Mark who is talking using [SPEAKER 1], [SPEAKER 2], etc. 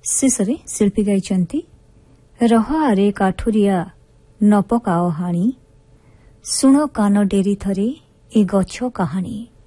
[SPEAKER 1] ଶେଷରେ ଶିଳ୍ପୀ ଗାଇଛନ୍ତି ରହ ଆରେ କାଠୁରିଆ ନ ପକାଅ ହାଣି ଶୁଣ କାନ ଡେରି ଥରେ ଏ ଗଛ କାହାଣୀ।